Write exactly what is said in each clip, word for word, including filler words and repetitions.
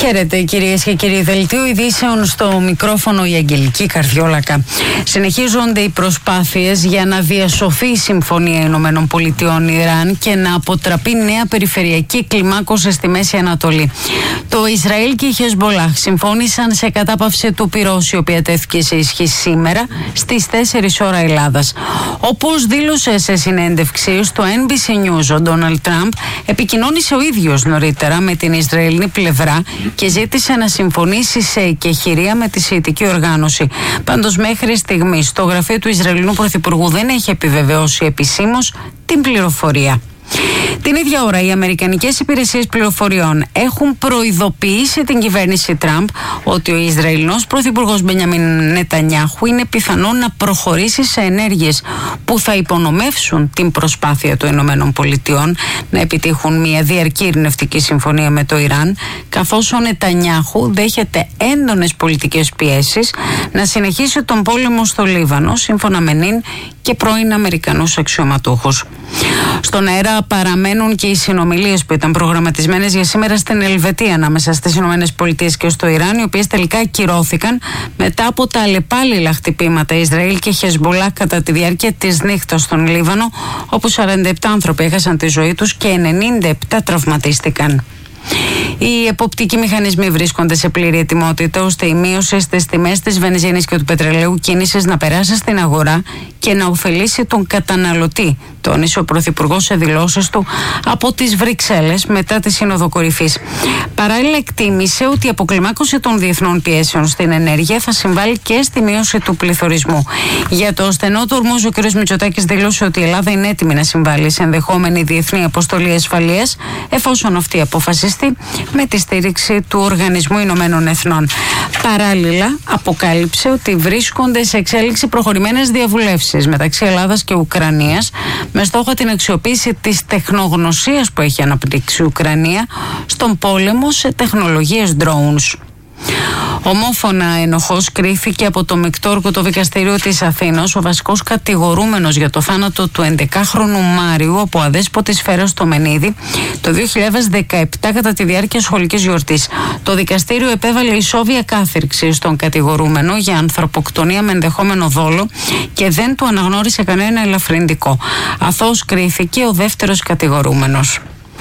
Χαίρετε κυρίες και κύριοι. Δελτίο ειδήσεων στο μικρόφωνο η Αγγελική Καρδιόλακα. Συνεχίζονται οι προσπάθειες για να διασωθεί η Συμφωνία Ηνωμένων Πολιτειών Ιράν και να αποτραπεί νέα περιφερειακή κλιμάκωση στη Μέση Ανατολή. Το Ισραήλ και η Χεσμπολάχ συμφώνησαν σε κατάπαυση του πυρός, η οποία τέθηκε σε ισχύ σήμερα στις τέσσερις ώρα Ελλάδας. Όπως δήλωσε σε συνέντευξη στο Εν Μπι Σι News, ο Ντόναλντ Τραμπ επικοινώνησε ο ίδιος νωρίτερα με την Ισραηλινή πλευρά και ζήτησε να συμφωνήσει σε εκεχηρία με τη Σιητική Οργάνωση. Πάντως, μέχρι στιγμής το γραφείο του Ισραηλινού Πρωθυπουργού δεν έχει επιβεβαιώσει επισήμως την πληροφορία. Την ίδια ώρα, οι Αμερικανικές υπηρεσίες πληροφοριών έχουν προειδοποιήσει την κυβέρνηση Τραμπ ότι ο Ισραηλινός Πρωθυπουργός Μπενιαμίν Νετανιάχου είναι πιθανό να προχωρήσει σε ενέργειες που θα υπονομεύσουν την προσπάθεια των Ηνωμένων Πολιτειών να επιτύχουν μια διαρκή ειρηνευτική συμφωνία με το Ιράν, καθώς ο Νετανιάχου δέχεται έντονες πολιτικές πιέσεις να συνεχίσει τον πόλεμο στο Λίβανο, σύμφωνα με νυν και πρώην Αμερικανούς αξιωματούχους. Στον αέρα παραμένουν και οι συνομιλίες που ήταν προγραμματισμένες για σήμερα στην Ελβετία ανάμεσα στις Ηνωμένες Πολιτείες και στο Ιράν, οι οποίες τελικά ακυρώθηκαν μετά από τα αλλεπάλληλα χτυπήματα Ισραήλ και Χεσμπολάχ κατά τη διάρκεια της νύχτας στον Λίβανο, όπου σαράντα επτά άνθρωποι έχασαν τη ζωή τους και ενενήντα επτά τραυματίστηκαν. Οι εποπτικοί μηχανισμοί βρίσκονται σε πλήρη ετοιμότητα ώστε η μείωση στις τιμές της βενζίνης και του πετρελαίου κίνησης να περάσει στην αγορά και να ωφελήσει τον καταναλωτή, τόνισε ο Πρωθυπουργός σε δηλώσεις του από τις Βρυξέλλες μετά τη Σύνοδο Κορυφής. Παράλληλα, εκτίμησε ότι η αποκλιμάκωση των διεθνών πιέσεων στην ενέργεια θα συμβάλλει και στη μείωση του πληθωρισμού. Για το στενό του ορμός, ο κ. Μητσοτάκης δήλωσε ότι η Ελλάδα είναι έτοιμη να συμβάλλει σε ενδεχόμενη διεθνή αποστολή ασφαλείας, εφόσον αυτή αποφασιστεί με τη στήριξη του Οργανισμού Ηνωμένων Εθνών. Παράλληλα, αποκάλυψε ότι βρίσκονται σε εξέλιξη προχωρημένες διαβουλεύσεις μεταξύ Ελλάδας και Ουκρανίας με στόχο την αξιοποίηση της τεχνογνωσίας που έχει αναπτύξει η Ουκρανία στον πόλεμο σε τεχνολογίες drones. Ομόφωνα ενοχώς κρίθηκε από το Μεικτόρκωτο Δικαστήριο της Αθήνας ο βασικός κατηγορούμενος για το θάνατο του έντεκαχρονου Μάριου από αδέσποτη σφαίρα στο Μενίδη το δύο χιλιάδες δεκαεπτά κατά τη διάρκεια σχολικής γιορτής. Το δικαστήριο επέβαλε ισόβια κάθυρξη στον κατηγορούμενο για ανθρωποκτονία με ενδεχόμενο δόλο και δεν του αναγνώρισε κανένα ελαφρυντικό. Αθώος κρίθηκε ο δεύτερος κατηγορούμενος.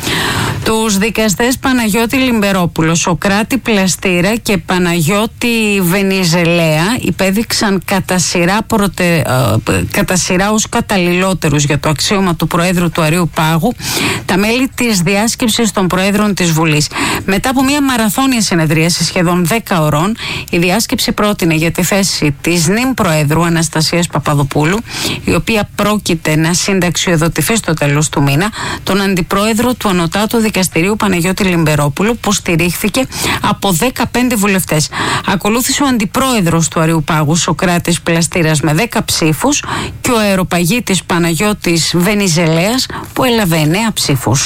Τους δικαστές Παναγιώτη Λιμπερόπουλο, Σοκράτη Πλαστήρα και Παναγιώτη Βενιζελέα υπέδειξαν κατά σειρά, προτε... κατά σειρά ως καταλληλότερους για το αξίωμα του Προέδρου του Αρείου Πάγου τα μέλη της διάσκεψης των Προέδρων της Βουλής. Μετά από μια μαραθώνια συνεδρίαση σχεδόν δέκα ωρών, η διάσκεψη πρότεινε για τη θέση της νυν Προέδρου Αναστασίας Παπαδοπούλου, η οποία πρόκειται να συνταξιοδοτηθεί στο τέλος του μήνα, τον Αντιπρόεδρο του Ανωτάτου Δικαστηρίου Παναγιώτη Λιμπερόπουλου, που στηρίχθηκε από δεκαπέντε βουλευτές. Ακολούθησε ο Αντιπρόεδρος του Αρείου Πάγου, Σοκράτης Πλαστήρας, με δέκα ψήφους και ο αεροπαγίτης Παναγιώτης Βενιζελέας, που έλαβε εννέα ψήφους.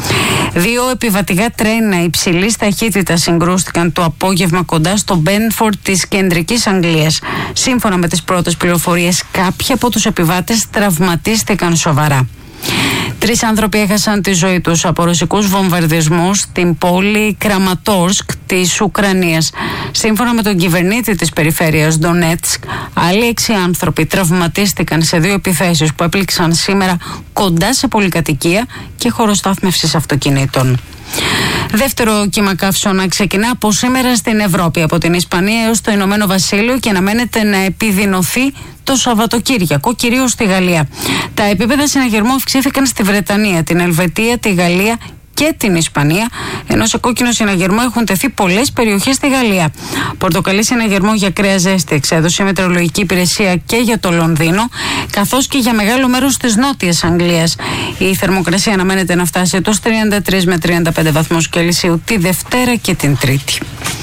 Δύο επιβατικά τρένα υψηλής ταχύτητας συγκρούστηκαν το απόγευμα κοντά στο Μπένφορντ της κεντρικής Αγγλίας. Σύμφωνα με τις πρώτες πληροφορίες, κάποιοι από τους επιβάτες τραυματίστηκαν σοβαρά. Τρεις άνθρωποι έχασαν τη ζωή τους από ρωσικούς βομβαρδισμούς στην πόλη Κραματόρσκ της Ουκρανίας. Σύμφωνα με τον κυβερνήτη της περιφέρειας Ντονέτσκ, άλλοι έξι άνθρωποι τραυματίστηκαν σε δύο επιθέσεις που έπληξαν σήμερα κοντά σε πολυκατοικία και χώρο στάθμευσης αυτοκινήτων. Δεύτερο κύμα καύσωνα ξεκινά από σήμερα στην Ευρώπη, από την Ισπανία έως το Ηνωμένο Βασίλειο, και αναμένεται να επιδεινωθεί το Σαββατοκύριακο, κυρίως στη Γαλλία. Τα επίπεδα συναγερμού αυξήθηκαν στη Βρετανία, την Ελβετία, τη Γαλλία και την Ισπανία, ενώ σε κόκκινο συναγερμό έχουν τεθεί πολλές περιοχές στη Γαλλία. Πορτοκαλί συναγερμό για κρέα ζέστη εξέδωσε η Μετεωρολογική Υπηρεσία και για το Λονδίνο, καθώς και για μεγάλο μέρος της Νότιας Αγγλίας. Η θερμοκρασία αναμένεται να φτάσει τους τριάντα τρεις με τριάντα πέντε βαθμούς Κελσίου τη Δευτέρα και την Τρίτη.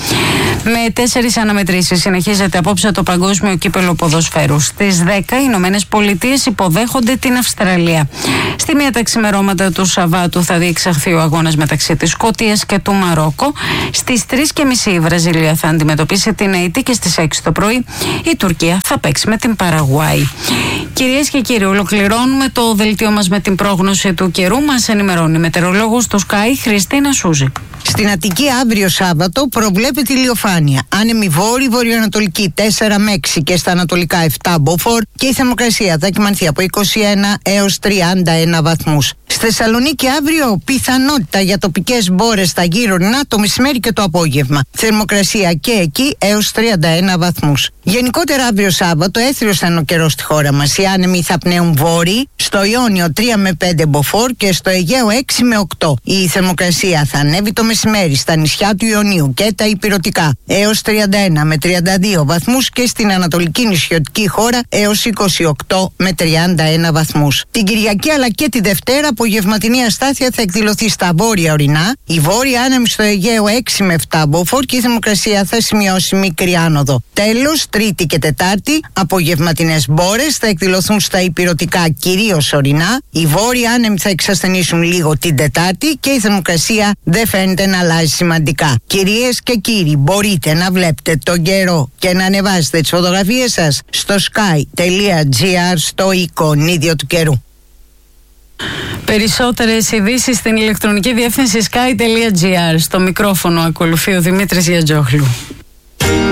Με τέσσερις αναμετρήσεις συνεχίζεται απόψε το Παγκόσμιο Κύπελλο Ποδοσφαίρου. Στις δέκα οι Ηνωμένες Πολιτείες υποδέχονται την Αυστραλία. Στη μία τα ξημερώματα του Σαββάτου θα διεξαχθεί ο αγώνας μεταξύ της Σκωτίας και του Μαρόκο. Στις τρεις και μισή η Βραζιλία θα αντιμετωπίσει την Αϊτή και στις έξι το πρωί η Τουρκία θα παίξει με την Παραγουάη. Κυρίες και κύριοι, ολοκληρώνουμε το δελτίο μας με την πρόγνωση του καιρού. Μας ενημερώνει η μετεωρολόγος του Sky Χριστίνα Σούζη. Στην Αττική αύριο Σάββατο προβλέπεται ηλιοφάνεια. Άνεμη βόρη, βορειοανατολική τέσσερα με έξι και στα ανατολικά επτά μποφόρ και η θερμοκρασία θα κυμανθεί από είκοσι ένα έως τριάντα ένα βαθμούς. Στη Θεσσαλονίκη αύριο πιθανότητα για τοπικές μπόρες στα γύρω ορεινά το μεσημέρι και το απόγευμα. Θερμοκρασία και εκεί έως τριάντα ένα βαθμούς. Γενικότερα αύριο Σάββατο έθριος θα είναι ο καιρός στη χώρα μας. Οι άνεμοι θα πνέουν βόρειοι, στο Ιόνιο τρία με πέντε μποφόρ και στο Αιγαίο έξι με οκτώ. Η θερμοκρασία θα ανέβει το μεσημέρι στα νησιά του Ιωνίου και τα Ηπειρωτικά έως τριάντα ένα με τριάντα δύο βαθμούς και στην ανατολική νησιωτική χώρα έως είκοσι οκτώ με τριάντα ένα βαθμούς. Την Κυριακή αλλά και τη Δευτέρα απογευματινή αστάθεια θα εκδηλωθεί στα βόρεια ορεινά. Η βόρεια άνεμη στο Αιγαίο έξι με επτά μποφόρ και η θερμοκρασία θα σημειώσει μικρή άνοδο. Τέλος, Τρίτη και Τετάρτη, απογευματινές μπόρες θα εκδηλωθούν στα Ηπειρωτικά κυρίως ορεινά. Οι βόρειοι άνεμοι θα εξασθενήσουν λίγο την Τετάρτη και η θερμοκρασία δεν φαίνεται να αλλάζει σημαντικά. Κυρίες και κύριοι, μπορείτε να βλέπετε τον καιρό και να ανεβάσετε τις φωτογραφίες σας στο sky τελεία gr στο εικονίδιο του καιρού. Περισσότερες ειδήσεις στην ηλεκτρονική διεύθυνση sky τελεία gr. Στο μικρόφωνο ακολουθεί ο Δημήτρης Γιατζόγλου.